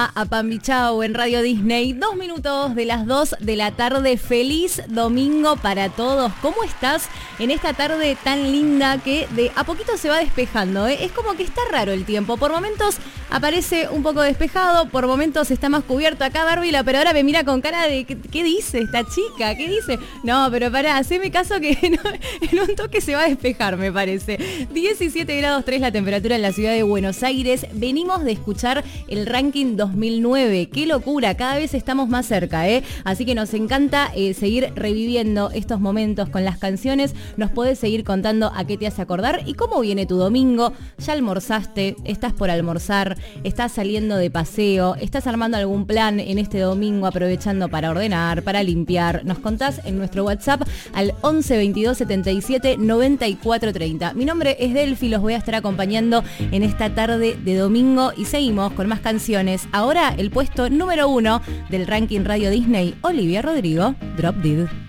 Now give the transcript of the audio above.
A Pambi Chau en Radio Disney, 2 minutos de las 2 de la tarde. Feliz domingo para todos. ¿Cómo estás en esta tarde tan linda que de a poquito se va despejando? Es como que está raro el tiempo. Por momentos aparece un poco despejado, por momentos está más cubierto. Acá Barbie, la operadora, me mira con cara de ¿qué dice esta chica? ¿Qué dice? No, pero pará, haceme caso que en un toque se va a despejar, me parece. 17 grados 3 la temperatura en la ciudad de Buenos Aires. Venimos de escuchar el ranking 2009. ¡Qué locura! Cada vez estamos más cerca, ¿eh? Así que nos encanta seguir reviviendo estos momentos con las canciones. Nos podés seguir contando a qué te hace acordar y cómo viene tu domingo. ¿Ya almorzaste? ¿Estás por almorzar? ¿Estás saliendo de paseo? ¿Estás armando algún plan en este domingo aprovechando para ordenar, para limpiar? Nos contás en nuestro WhatsApp al 11 22 77 94 30. Mi nombre es Delphi, los voy a estar acompañando en esta tarde de domingo y seguimos con más canciones. Ahora el puesto número 1 del ranking Radio Disney, Olivia Rodrigo, Drop Dead.